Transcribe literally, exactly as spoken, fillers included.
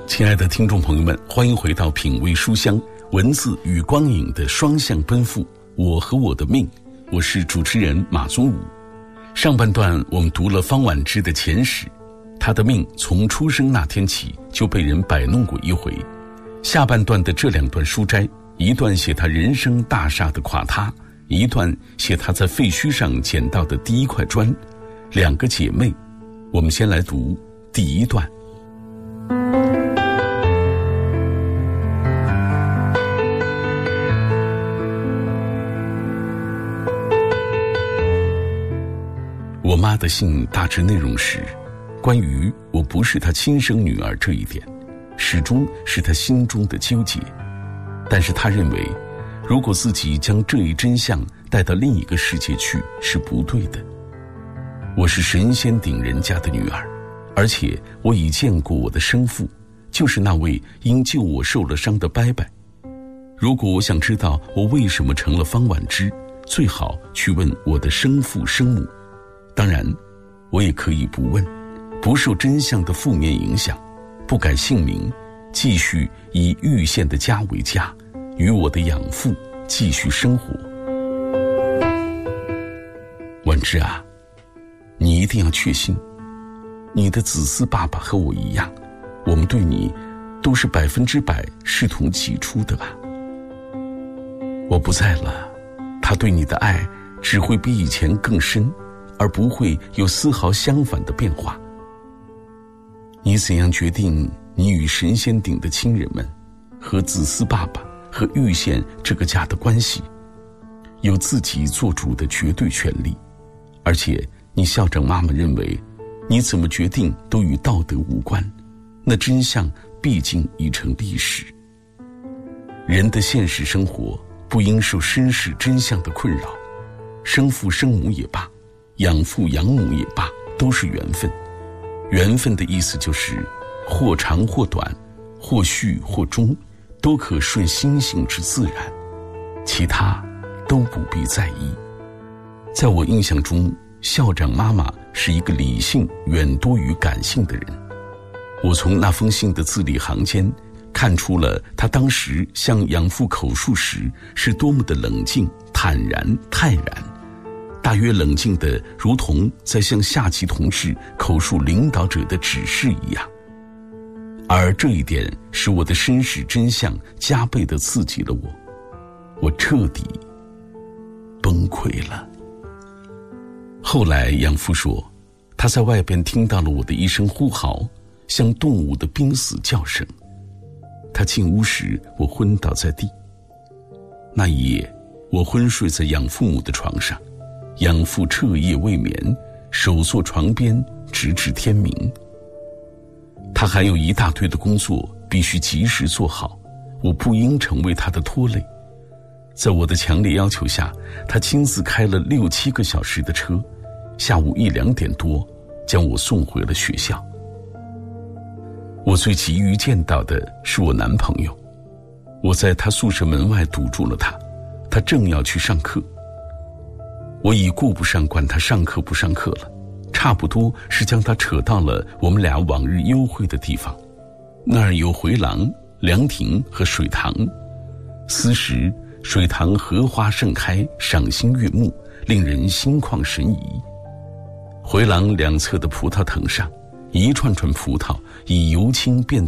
亲爱的听众朋友们，欢迎回到品味书香，文字与光影的双向奔赴，我和我的命。我是主持人马宗武。上半段我们读了方婉之的前史，她的命从出生那天起就被人摆弄过一回。下半段的这两段书斋，一段写她人生大厦的垮塌，一段写她在废墟上捡到的第一块砖。两个姐妹，我们先来读第一段。我妈的信大致内容是，关于我不是她亲生女儿这一点，始终是她心中的纠结。但是她认为，如果自己将这一真相带到另一个世界去是不对的。我是神仙顶人家的女儿，而且我已见过我的生父，就是那位因救我受了伤的伯伯。如果我想知道我为什么成了方婉之，最好去问我的生父生母。当然，我也可以不问，不受真相的负面影响，不改姓名，继续以玉县的家为家，与我的养父继续生活。婉之啊，你一定要确信，你的子嗣爸爸和我一样，我们对你都是百分之百视同己出的吧。我不在了，他对你的爱只会比以前更深，而不会有丝毫相反的变化。你怎样决定你与神仙顶的亲人们和子嗣爸爸和玉县这个家的关系，有自己做主的绝对权利。而且你校长妈妈认为，你怎么决定都与道德无关，那真相毕竟已成历史。人的现实生活不应受身世真相的困扰，生父生母也罢，养父养母也罢，都是缘分。缘分的意思就是或长或短，或续或终，都可顺心性之自然，其他都不必在意。在我印象中，校长妈妈是一个理性远多于感性的人。我从那封信的字里行间看出了她当时向养父口述时是多么的冷静、坦然、泰然，大约冷静的如同在向下级同志口述领导者的指示一样。而这一点使我的身世真相加倍地刺激了我，我彻底崩溃了。后来养父说，他在外边听到了我的一声呼嚎，像动物的濒死叫声。他进屋时，我昏倒在地。那一夜，我昏睡在养父母的床上，养父彻夜未眠，守坐床边直至天明。他还有一大堆的工作必须及时做好，我不应成为他的拖累。在我的强烈要求下，他亲自开了六七个小时的车，下午一两点多将我送回了学校。我最急于见到的是我男朋友，我在他宿舍门外堵住了他，他正要去上课。我已顾不上管他上课不上课了，差不多是将他扯到了我们俩往日幽会的地方，那儿有回廊、凉亭和水塘。此时水塘荷花盛开，赏心悦目，令人心旷神怡。回廊两侧的葡萄藤上，一串串葡萄以油青变